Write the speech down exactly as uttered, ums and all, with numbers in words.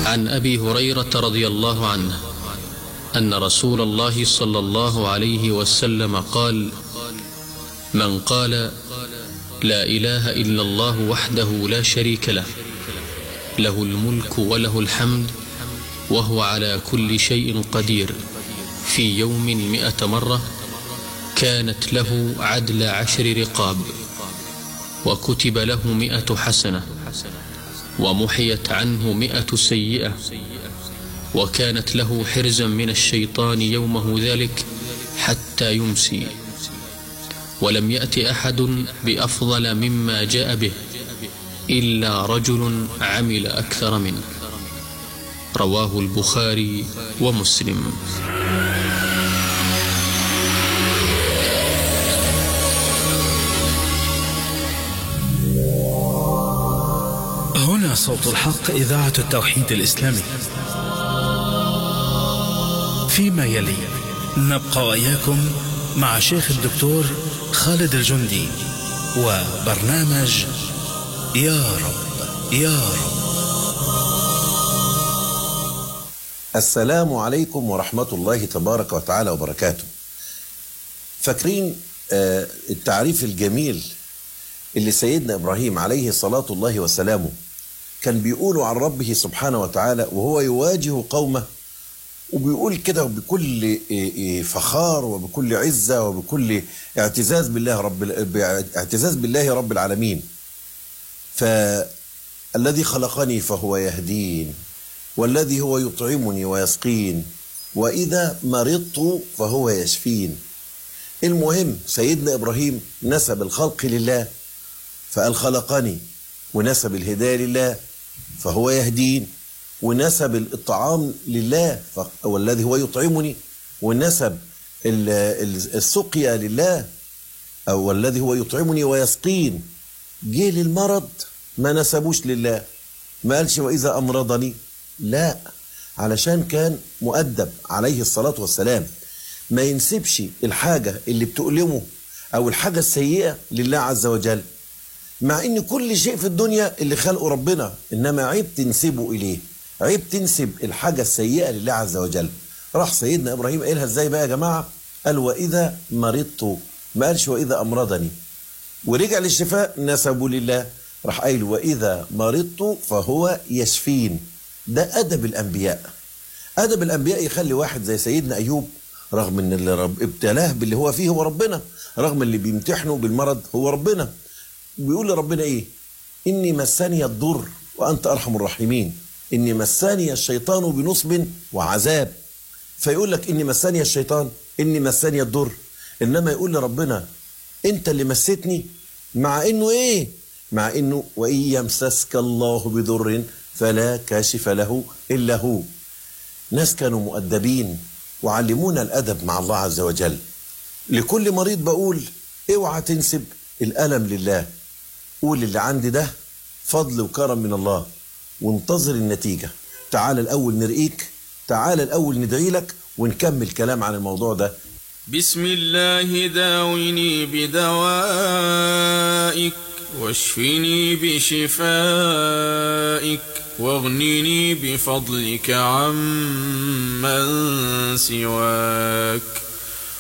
عن أبي هريرة رضي الله عنه أن رسول الله صلى الله عليه وسلم قال: من قال لا إله إلا الله وحده لا شريك له له الملك وله الحمد وهو على كل شيء قدير في يوم مئة مرة كانت له عدل عشر رقاب، وكتب له مئة حسنة، ومحيت عنه مئة سيئة، وكانت له حرزا من الشيطان يومه ذلك حتى يمسي، ولم يأت أحد بأفضل مما جاء به إلا رجل عمل أكثر منه. رواه البخاري ومسلم. هنا صوت الحق، إذاعة التوحيد الإسلامي. فيما يلي نبقى وإياكم مع شيخ الدكتور خالد الجندي وبرنامج يا رب يا رب. السلام عليكم ورحمة الله تبارك وتعالى وبركاته. فاكرين آه التعريف الجميل اللي سيدنا إبراهيم عليه صلاة الله وسلامه كان بيقوله عن ربه سبحانه وتعالى وهو يواجه قومه، وبيقول كده بكل فخار وبكل عزة وبكل اعتزاز بالله رب اعتزاز بالله رب العالمين: فالذي خلقني فهو يهدين، والذي هو يطعمني ويسقين، وإذا مرضت فهو يشفين. المهم سيدنا إبراهيم نسب الخلق لله فقال خلقني، ونسب الهداية لله فهو يهدين، ونسب الطعام لله والذي هو يطعمني، ونسب السقيا لله أو والذي هو يطعمني ويسقين. جه للمرض ما نسبوش لله، ما قالش وإذا أمرضني، لا، علشان كان مؤدب عليه الصلاة والسلام ما ينسبش الحاجة اللي بتؤلمه أو الحاجة السيئة لله عز وجل، مع إن كل شيء في الدنيا اللي خلقه ربنا، إنما عيب تنسبه إليه، عيب تنسب الحاجة السيئة لله عز وجل. راح سيدنا إبراهيم قالها إزاي بقى يا جماعة؟ قال وإذا مرضت، ما قالش وإذا أمرضني. ورجع للشفاء نسبه لله، راح قايل وإذا مرضت فهو يشفين. ده أدب الأنبياء. أدب الأنبياء يخلي واحد زي سيدنا أيوب، رغم إن اللي رب ابتلاه باللي هو فيه هو ربنا، رغم اللي بيمتحنه بالمرض هو ربنا، بيقول لربنا إيه؟ إني مسني الضر وأنت أرحم الراحمين، إني مسني الشيطان بنصب وعذاب. فيقول لك إني مسني الشيطان، إني مسني الضر، إنما يقول لربنا أنت اللي مستني، مع إنه إيه؟ مع إنه وإن يمسسك الله بضر فلا كاشف له إلا هو. ناس كانوا مؤدبين وعلمونا الأدب مع الله عز وجل. لكل مريض بقول اوعى تنسب الألم لله، قول اللي عندي ده فضل وكرم من الله وانتظر النتيجة. تعال الأول نرقيك، تعال الأول ندعي لك ونكمل كلام عن الموضوع ده. بسم الله داويني بدوائك، واشفني بشفائك، واغنني بفضلك عمن سواك.